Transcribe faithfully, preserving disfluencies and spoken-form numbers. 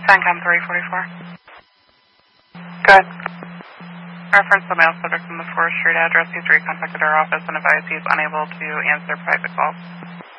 CENTCOM three forty-four. Good. Reference the male subject from the Forest Street address. He's recontacted our office and advised he's unable to answer private calls.